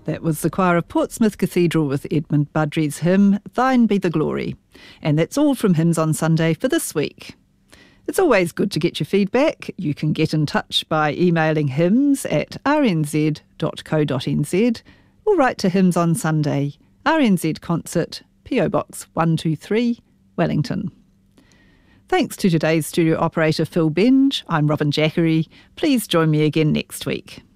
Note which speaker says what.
Speaker 1: That was the choir of Portsmouth Cathedral with Edmund Budry's hymn, Thine Be the Glory. And that's all from Hymns on Sunday for this week. It's always good to get your feedback. You can get in touch by emailing hymns@rnz.co.nz or write to Hymns on Sunday, RNZ Concert, PO Box 123, Wellington. Thanks to today's studio operator Phil Benge. I'm Robin Jackery. Please join me again next week.